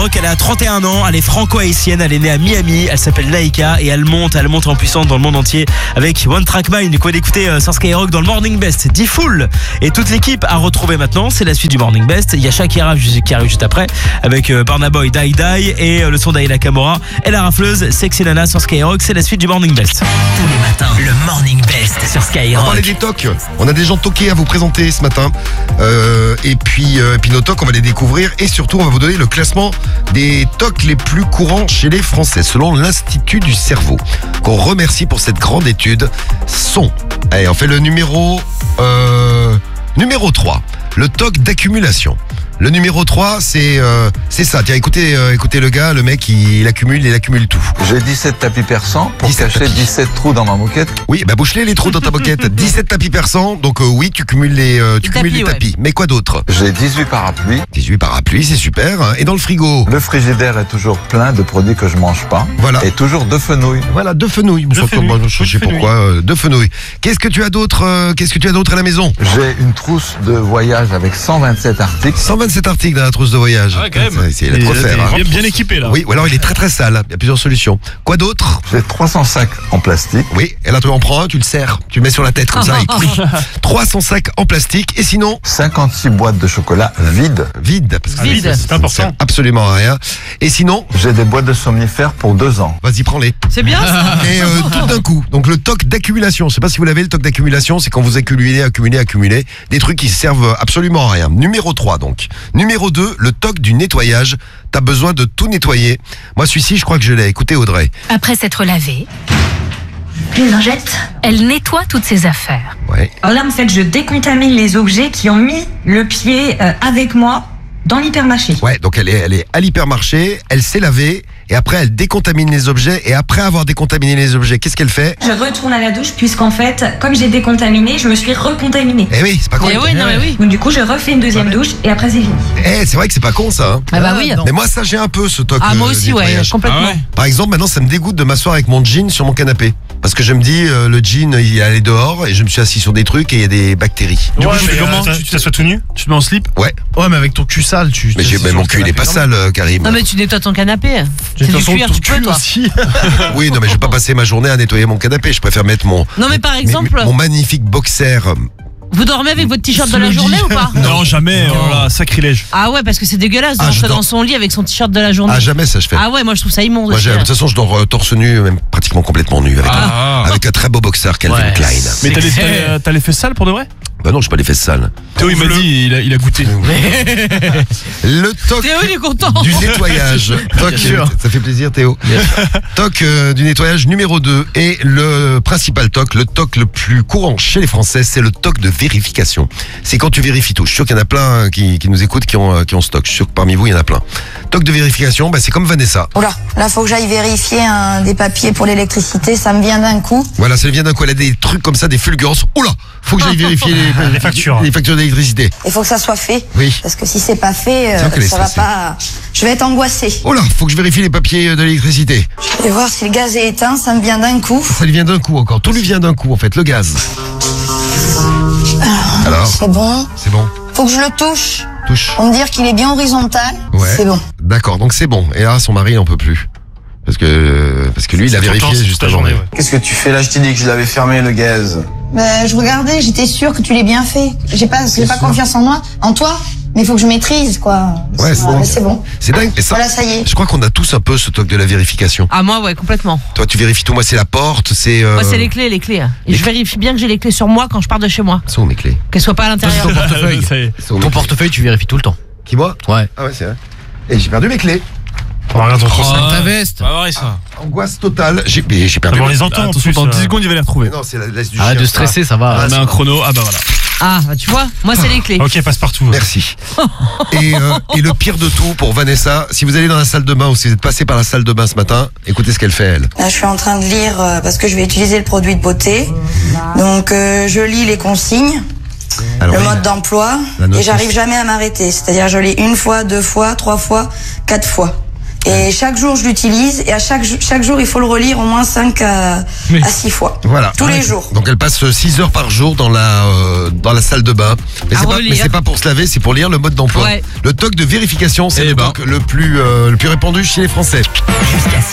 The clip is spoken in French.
Skyrock. Elle a 31 ans, elle est franco-haïtienne, elle est née à Miami, elle s'appelle Laïka et elle monte en puissance dans le monde entier avec One Track Mind. Du coup, elle écoutait sur Skyrock dans le Morning Best. D-Fool et toute l'équipe a retrouvé maintenant. C'est la suite du Morning Best. Il y a Shakira qui arrive juste après avec Burna Boy, Die Die et le son d'Ayla Nakamura et la rafleuse Sexy Nana sur Skyrock. C'est la suite du Morning Best. Tous les matins, le Morning Best sur On va Skyrock. parler des tocs. On a des gens toqués à vous présenter ce matin. Et puis nos tocs, on va les découvrir. Et surtout, on va vous donner le classement des tocs les plus courants chez les Français, selon l'Institut du cerveau, qu'on remercie pour cette grande étude. Allez, on fait le numéro 3, le toc d'accumulation. Le numéro 3, c'est ça. Tiens, écoutez le gars, le mec, il accumule tout. J'ai 17 tapis persans pour 17 cacher tapis. 17 trous dans ma moquette. Oui, bouche-les les trous dans ta moquette. 17 tapis persans, donc oui, tu cumules les tapis. Mais quoi d'autre? J'ai 18 parapluies. 18 parapluies, c'est super. Et dans le frigo? Le frigidaire est toujours plein de produits que je mange pas. Voilà. Et toujours 2 fenouilles. Voilà, 2 fenouilles. Je sais pourquoi, 2 fenouilles. Qu'est-ce que tu as d'autre à la maison? J'ai une trousse de voyage avec 127 articles. 127 articles dans la trousse de voyage. Ah, quand même. Il a de quoi faire. Hein. Bien équipé là. Oui, ou alors il est très très sale. Il y a plusieurs solutions. Quoi d'autre? J'ai 300 sacs en plastique. Oui, et là tu en prends un, tu le serres. Tu le mets sur la tête comme ça. 300 sacs en plastique. Et sinon, 56 boîtes de chocolat vides. vide. Parce que Vide, c'est ça ne sert important. absolument à rien. Et sinon, J'ai des boîtes de somnifères pour 2 ans. vas-y, prends-les. C'est bien ça. Et tout d'un coup. Donc le toc d'accumulation. Je sais pas si vous l'avez, le toc d'accumulation, c'est quand vous accumulez des trucs qui servent absolument à rien. Numéro 3 donc. Numéro 2, le toc du nettoyage. T'as besoin de tout nettoyer. Moi celui-ci, je crois que je l'ai. Écoutez Audrey. Après s'être lavée, Les lingettes. elle nettoie toutes ses affaires. Ouais. Alors là, en fait, je décontamine les objets qui ont mis le pied avec moi dans l'hypermarché. Ouais, donc elle est à l'hypermarché, elle s'est lavée et après elle décontamine les objets et après avoir décontaminé les objets, qu'est-ce qu'elle fait? Je retourne à la douche puisqu'en fait, comme j'ai décontaminé, je me suis recontaminée. Eh oui, c'est pas con. Mais oui, non mais oui. Donc du coup, je refais une deuxième douche et après c'est fini. C'est vrai que c'est pas con ça. Hein. Ah bah oui. Mais moi ça j'ai un peu ce toc. Ah moi aussi ouais, nettoyage. complètement. Ah ouais. Par exemple, maintenant ça me dégoûte de m'asseoir avec mon jean sur mon canapé. Parce que je me dis, le jean il est allé dehors et je me suis assis sur des trucs et il y a des bactéries. Du coup, tu fais comment? Tu t'assois tout nu? Tu te mets en slip? Ouais. Ouais, mais avec ton cul sale, Mais mon cul il est pas sale, Karim. Non mais tu nettoies ton canapé. C'est du cuir, tu peux toi. aussi. Oui, non mais je vais pas passer ma journée à nettoyer mon canapé. Je préfère mettre mon Non mais par exemple, mon magnifique boxer. vous dormez avec votre t-shirt de la journée ou pas? Non, jamais. Oh là, sacrilège. Ah ouais, parce que c'est dégueulasse de Ah, je rentrer dors. dans son lit avec son t-shirt de la journée. Ah jamais ça je fais. Ah ouais, moi je trouve ça immonde. Moi, aussi. de toute façon, je dors torse nu, même pratiquement complètement nu, avec un très beau boxer Calvin Ouais. Klein. Mais t'as les fesses sales pour de vrai? Bah non, j'ai pas les fesses sales. Théo, il m'a dit, il a goûté. Le toc Théo il est content. du nettoyage. Toc, sûr. ça fait plaisir Théo. Toc du nettoyage numéro 2. Et le principal toc, le toc le plus courant chez les Français, c'est le toc de vérification. C'est quand tu vérifies tout. Je suis sûr qu'il y en a plein qui nous écoutent qui ont ce toc. Je suis sûr que parmi vous, il y en a plein. Toc de vérification, c'est comme Vanessa. Oula, là faut que j'aille vérifier des papiers pour l'électricité, ça me vient d'un coup. Voilà, ça vient d'un coup. Elle a des trucs comme ça, des fulgurances. Oula, faut que j'aille vérifier Les factures. les factures d'électricité. Il faut que ça soit fait. Oui. Parce que si c'est pas fait, C'est vrai qu'elle est ça va stressée. pas. Je vais être angoissée. Oh là, faut que je vérifie les papiers de l'électricité. Je vais voir si le gaz est éteint, ça me vient d'un coup. Ça lui vient d'un coup encore. Tout lui vient d'un coup en fait, le gaz. Alors, C'est bon. c'est bon. Faut que je le touche. Touche. Pour me dire qu'il est bien horizontal. Ouais. C'est bon. D'accord, donc c'est bon. Et là, son mari, il n'en peut plus. Parce que lui, il a vérifié juste avant. Ouais. Qu'est-ce que tu fais là? Je t'ai dit que je l'avais fermé le gaz. Je regardais, j'étais sûre que tu l'as bien fait. J'ai pas confiance en moi, en toi. Mais il faut que je maîtrise, quoi. Ouais, c'est bon. C'est bon. C'est dingue. Mais ça, Voilà, ça y est. je crois qu'on a tous un peu ce toc de la vérification. Ah moi ouais, complètement. Toi, tu vérifies tout. Moi, c'est la porte, c'est. Moi c'est les clés. Et je vérifie bien que j'ai les clés sur moi quand je pars de chez moi. Sont où mes clés? Qu'elles soient pas à l'intérieur. Ton portefeuille. Ça y est. Sont où mes Ton clés portefeuille, tu vérifies tout le temps. Qui, moi? Ouais. Ah ouais, c'est vrai. Et j'ai perdu mes clés. Regarde ton Avec ta veste. Va voir ça. Angoisse totale. J'ai perdu. On les entend. En Attention, plus, dans 10 secondes, il va les retrouver. Mais non, c'est la laisse du Arrête chien. de stresser, ça va. On met un chrono. Ah bah voilà. Ah bah tu vois, moi c'est les clés. Ok, passe partout. Merci. Et le pire de tout pour Vanessa, si vous allez dans la salle de bain ou si vous êtes passé par la salle de bain ce matin, écoutez ce qu'elle fait elle. Là, je suis en train de lire parce que je vais utiliser le produit de beauté. Donc, je lis les consignes, Alors, le mode d'emploi, la note et j'arrive jamais à m'arrêter. C'est-à-dire, je lis 1 fois, 2 fois, 3 fois, 4 fois. Et chaque jour, je l'utilise. Et à chaque jour, il faut le relire au moins 5 à 6 fois. Voilà. Tous les jours. Donc elle passe 6 heures par jour dans la salle de bain. Mais c'est pas pour se laver, c'est pour lire le mode d'emploi. Ouais. Le TOC de vérification, c'est le TOC le plus répandu chez les Français. Jusqu'à